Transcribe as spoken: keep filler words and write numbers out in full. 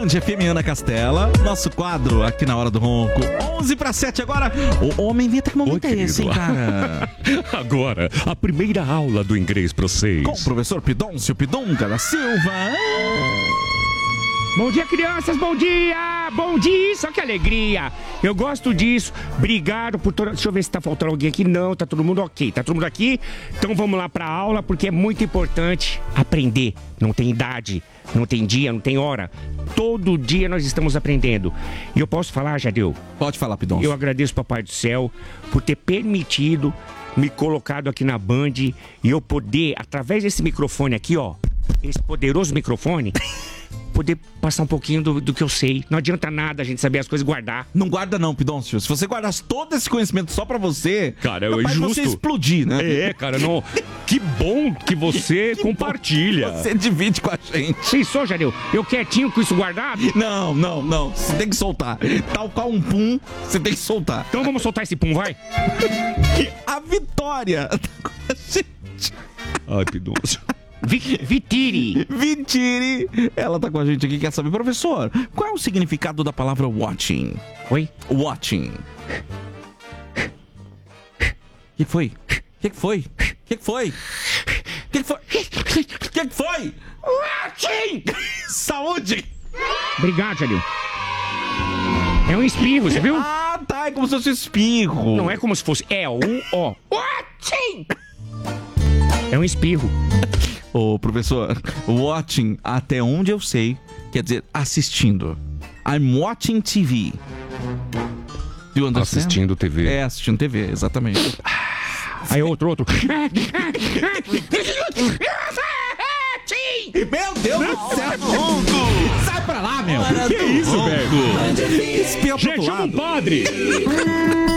Band F M Ana Castela. Nosso quadro aqui na Hora do Ronco. onze para sete agora. O homem inventa que momento é esse, hein, cara? Agora, a primeira aula do inglês para vocês. Com o professor Pidoncio Pidonca da Silva. Bom dia, crianças, bom dia! Bom dia, isso que alegria! Eu gosto disso. Obrigado por toda... Deixa eu ver se tá faltando alguém aqui. Não, tá todo mundo ok. Tá todo mundo aqui? Então vamos lá pra aula, porque é muito importante aprender. Não tem idade, não tem dia, não tem hora. Todo dia nós estamos aprendendo. E eu posso falar, Jadeu? Pode falar, Pidoncio. Eu agradeço ao Papai do Céu por ter permitido me colocado aqui na Band e eu poder, através desse microfone aqui, ó, esse poderoso microfone... poder passar um pouquinho do, do que eu sei. Não adianta nada a gente saber as coisas e guardar. Não guarda não, Pidoncio. Se você guardasse todo esse conhecimento só pra você... Cara, é capaz de justo. você explodir, né? É, cara, não... Que bom que você Que compartilha. bom. Você divide com a gente. Pensou, Jadeu? Eu quietinho com isso guardado? Não, não, não. Você tem que soltar. Tal qual um pum, você tem que soltar. Então vamos soltar esse pum, vai? A Vitória tá com a gente. Ai, Pidoncio. Vi- Vitiri. Vitiri. Ela tá com a gente aqui, quer saber, professor, qual é o significado da palavra watching? Oi? Watching. O que foi? O que foi? O que foi? O que foi? O que foi? Watching! Saúde! Obrigado, Jadeu. É um espirro, você viu? Ah, tá. É como se fosse espirro. Não é como se fosse. É o O. Watching! É um espirro. Ô, professor, watching, até onde eu sei, quer dizer assistindo. I'm watching T V. You understand? Assistindo T V. É, assistindo T V, exatamente. Aí outro, outro. Meu Deus do céu! Sai pra lá, meu! Que isso, velho? Espia pro Gente, outro chama o lado. padre!